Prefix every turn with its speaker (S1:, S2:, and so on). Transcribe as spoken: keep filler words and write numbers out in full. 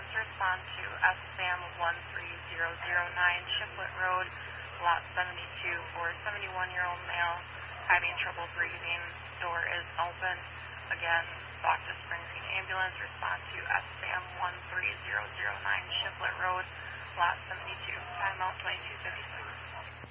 S1: respond to S S A M one three zero zero nine, Shiplet Road, lot seventy-two, for seventy-one-year-old male having trouble breathing. Door is open. Again, Bacchus Spring Green Ambulance, respond to S S A M one three zero zero nine, Shiplet Road, lot seventy-two. Timeout twenty-two fifty-six.